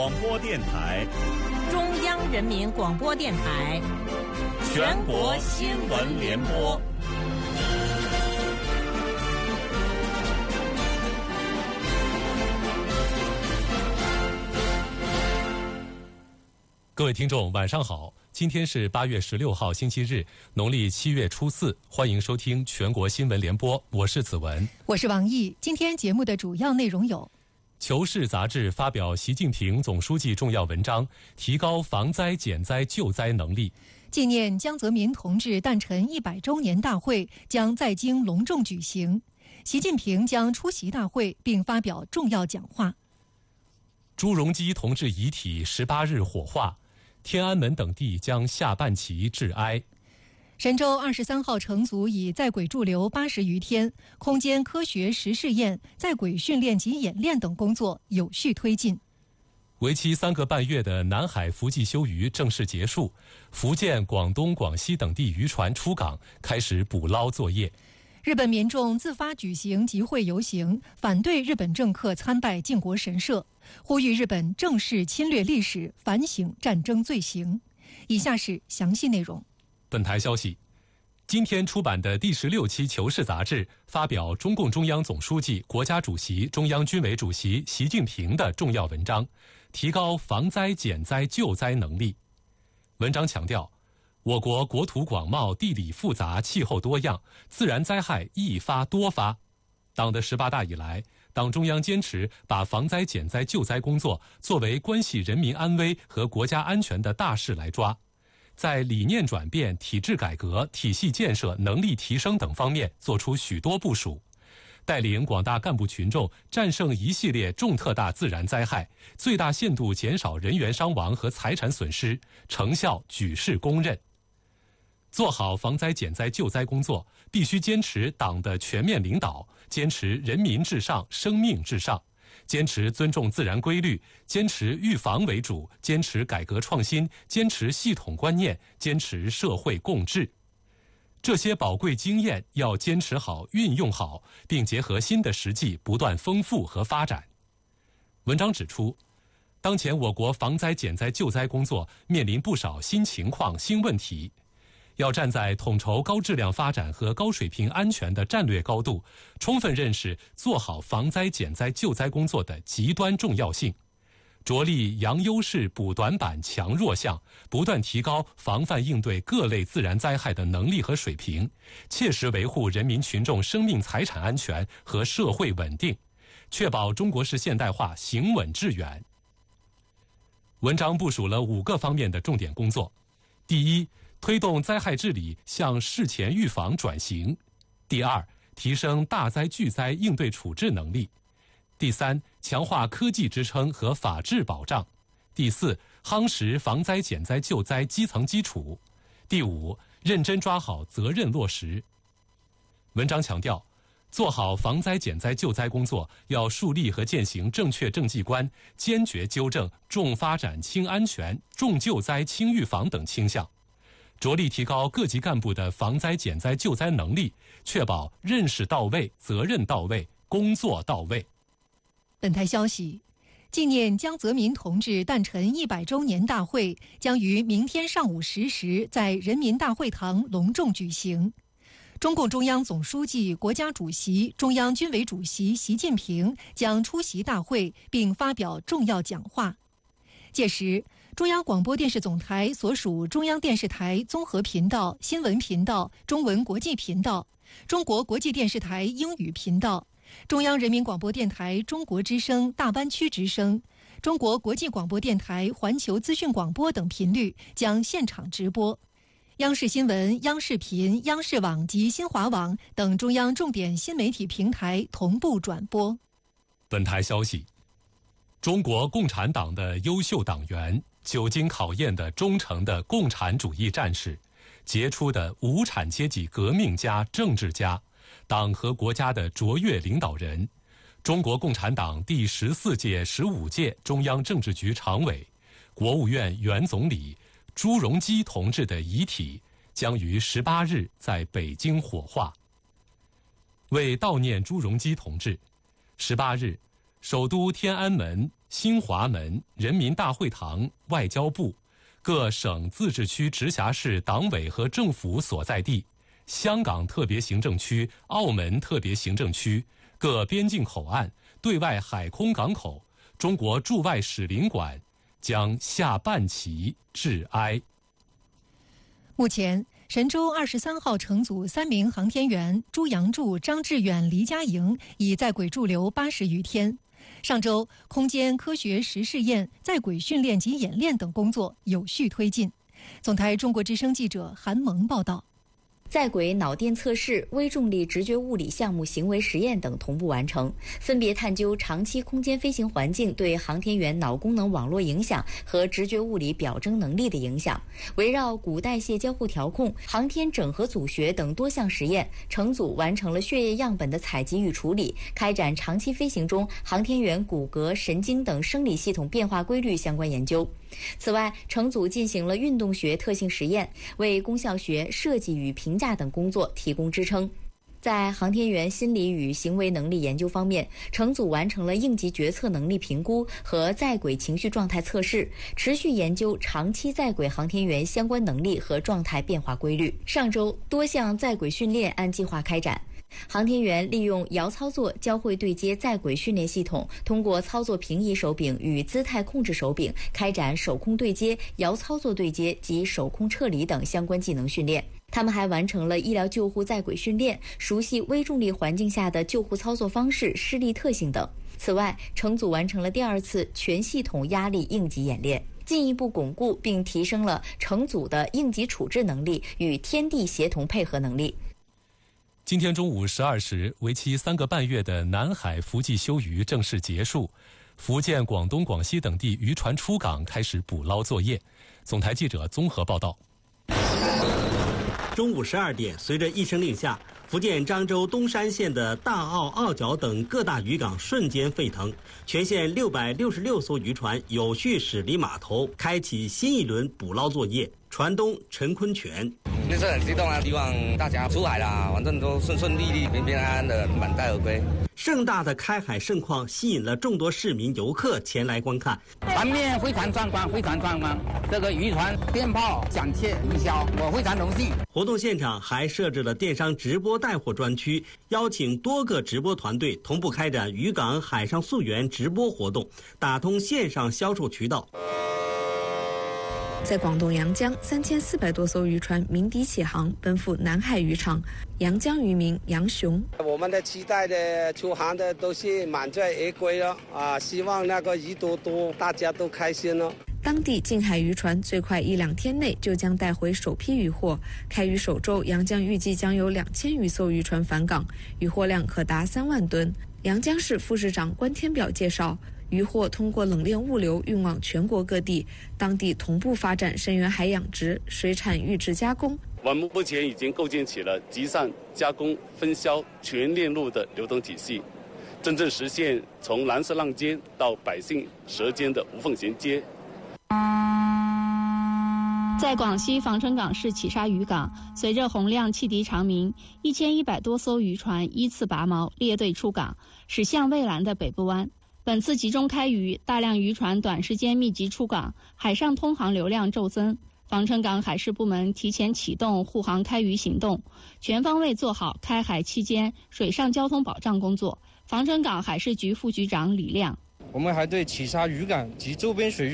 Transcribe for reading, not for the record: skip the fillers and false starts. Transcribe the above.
广播电台， 中央人民广播电台， 全国新闻联播。 各位听众，晚上好！今天是8月16号，星期日，农历7月初4，欢迎收听全国新闻联播，我是子文， 我是王毅。今天节目的主要内容有： 《求是》杂志发表习近平总书记重要文章，提高防灾减灾救灾能力； 纪念江泽民同志诞辰100周年大会将在京隆重举行，习近平将出席大会并发表重要讲话。 朱镕基同志遗体18日火化，天安门等地将下半旗致哀。 神舟23号乘组已在轨驻留80余天，空间科学实试验、在轨训练及演练等工作有序推进。 为期3个半月的南海伏季休渔正式结束，福建、广东、广西等地渔船出港，开始捕捞作业。 日本民众自发举行集会游行，反对日本政客参拜靖国神社，呼吁日本正视侵略历史，反省战争罪行。以下是详细内容。 本台消息，今天出版的第16期《求是》杂志发表中共中央总书记、国家主席、中央军委主席习近平的重要文章，提高防灾减灾救灾能力。文章强调，我国国土广袤，地理复杂，气候多样，自然灾害易发多发。党的18大以来，党中央坚持把防灾减灾救灾工作作为关系人民安危和国家安全的大事来抓，在理念转变、体制改革、体系建设、能力提升等方面做出许多部署，带领广大干部群众战胜一系列重特大自然灾害，最大限度减少人员伤亡和财产损失，成效举世公认。做好防灾减灾救灾工作，必须坚持党的全面领导，坚持人民至上、生命至上，坚持尊重自然规律，坚持预防为主，坚持改革创新，坚持系统观念，坚持社会共治。这些宝贵经验要坚持好、运用好，并结合新的实际不断丰富和发展。文章指出，当前我国防灾减灾救灾工作面临不少新情况、新问题，要站在统筹高质量发展和高水平安全的战略高度，充分认识做好防灾减灾救灾工作的极端重要性，着力扬优势、补短板、强弱项，不断提高防范应对各类自然灾害的能力和水平，切实维护人民群众生命财产安全和社会稳定，确保中国式现代化行稳致远。文章部署了5个方面的重点工作：第一，推动灾害治理向事前预防转型；第二，提升大灾巨灾应对处置能力；第三，强化科技支撑和法治保障；第四，夯实防灾减灾救灾基层基础；第五，认真抓好责任落实。文章强调，做好防灾减灾救灾工作，要树立和践行正确政绩观，坚决纠正重发展轻安全、重救灾轻预防等倾向，着力提高各级干部的防灾减灾救灾能力，确保认识到位、责任到位、工作到位。 本台消息，纪念江泽民同志诞辰100周年大会将于明天上午10时在人民大会堂隆重举行。中共中央总书记、国家主席、中央军委主席习近平将出席大会并发表重要讲话。届时，中央广播电视总台所属中央电视台综合频道、新闻频道、中文国际频道、中国国际电视台英语频道、中央人民广播电台中国之声大湾区之声、中国国际广播电台环球资讯广播等频率将现场直播。央视新闻、央视频、央视网及新华网等中央重点新媒体平台同步转播。 本台消息，中国共产党的优秀党员，久经考验的忠诚的共产主义战士，杰出的无产阶级革命家、政治家，党和国家的卓越领导人，中国共产党第14届、15届中央政治局常委、国务院原总理朱镕基同志的遗体将于18日在北京火化。为悼念朱镕基同志，18日，首都天安门新华门、人民大会堂、外交部、各省自治区直辖市党委和政府所在地、香港特别行政区、澳门特别行政区、各边境口岸、对外海空港口、中国驻外使领馆将下半旗致哀。 目前，神舟23号乘组3名航天员朱杨柱、张志远、黎佳莹已在轨驻留80余天。上周，空间科学实试验、在轨训练及演练等工作有序推进。总台中国之声记者韩萌报道。 在轨脑电测试、微重力直觉物理项目行为实验等同步完成，分别探究长期空间飞行环境对航天员脑功能网络影响和直觉物理表征能力的影响。围绕骨代谢交互调控、航天整合组学等多项实验，乘组完成了血液样本的采集与处理，开展长期飞行中航天员骨骼、神经等生理系统变化规律相关研究。此外，乘组进行了运动学特性实验，为功效学、设计与评价等工作提供支撑。在航天员心理与行为能力研究方面，乘组完成了应急决策能力评估和在轨情绪状态测试，持续研究长期在轨航天员相关能力和状态变化规律。上周，多项在轨训练按计划开展。航天员利用遥操作交会对接在轨训练系统，通过操作平移手柄与姿态控制手柄，开展手空对接、遥操作对接及手空撤离等相关技能训练。他们还完成了医疗救护在轨训练，熟悉微重力环境下的救护操作方式、施力特性等。此外，乘组完成了第2次全系统压力应急演练，进一步巩固并提升了乘组的应急处置能力与天地协同配合能力。 今天中午12时，为期3个半月的南海伏季休渔正式结束，福建、广东、广西等地渔船出港开始捕捞作业。总台记者综合报道。 中午12点，随着一声令下，福建漳州东山县的大澳、澳角等各大渔港瞬间沸腾，全县666艘渔船有序驶离码头，开启新一轮捕捞作业。船东陈坤全， 那是很激动啊！希望大家出海啦，反正都顺顺利利、平平安安的，满载而归。 盛大的开海盛况吸引了众多市民游客前来观看， 场面非常壮观，非常壮观。这个渔船鞭炮响彻云霄，我非常荣幸。 活动现场还设置了电商直播带货专区，邀请多个直播团队同步开展渔港海上溯源直播活动，打通线上销售渠道。 在广东阳江，3400多艘渔船鸣笛起航，奔赴南海渔场。阳江渔民杨雄， 我们的期待的出航的都是满载而归了啊！希望那个鱼多多，大家都开心了。 当地近海渔船最快1-2天内就将带回首批渔获。开渔首周，阳江预计将有2000余艘渔船返港，渔获量可达3万吨。阳江市副市长关天表介绍，渔获通过冷链物流运往全国各地，当地同步发展深远海养殖、水产预制加工。 我们目前已经构建起了集散、加工、分销全链路的流动体系，真正实现从蓝色浪尖到百姓舌尖的无缝衔接。 在广西防城港市企沙渔港，随着洪亮汽笛长鸣，1100多艘渔船依次拔锚列队出港，驶向蔚蓝的北部湾。本次集中开渔，大量渔船短时间密集出港，海上通航流量骤增。防城港海事部门提前启动护航开渔行动，全方位做好开海期间水上交通保障工作。防城港海事局副局长李亮， 我们还对企沙渔港及周边水域